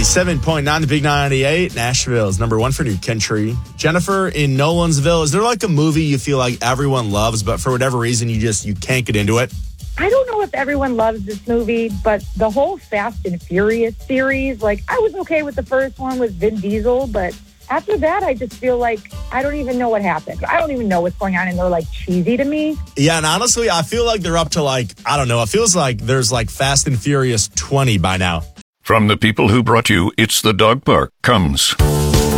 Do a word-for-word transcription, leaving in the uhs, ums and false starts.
ninety-seven point nine, the Big ninety-eight. Nashville is number one for New Country. Jennifer in Nolensville, is there like a movie you feel like everyone loves, but for whatever reason you just you can't get into it? I don't know if everyone loves this movie, but the whole Fast and Furious series, like, I was okay with the first one with Vin Diesel, but after that, I just feel like I don't even know what happened. I don't even know what's going on, and they're, like, cheesy to me. Yeah, and honestly, I feel like they're up to, like, I don't know, it feels like there's, like, Fast and Furious twenty by now. From the people who brought you It's the Dog Park comes